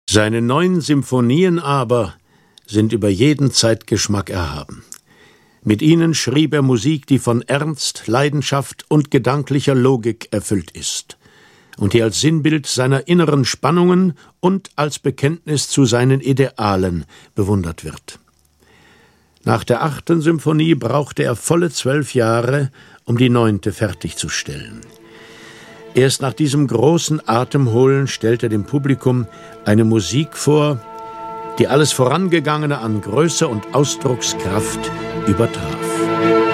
Seine 9 Symphonien aber sind über jeden Zeitgeschmack erhaben. Mit ihnen schrieb er Musik, die von Ernst, Leidenschaft und gedanklicher Logik erfüllt ist und die als Sinnbild seiner inneren Spannungen und als Bekenntnis zu seinen Idealen bewundert wird. Nach der 8. Symphonie brauchte er volle 12 Jahre, um die 9. fertigzustellen. Erst nach diesem großen Atemholen stellt er dem Publikum eine Musik vor, die alles Vorangegangene an Größe und Ausdruckskraft übertraf.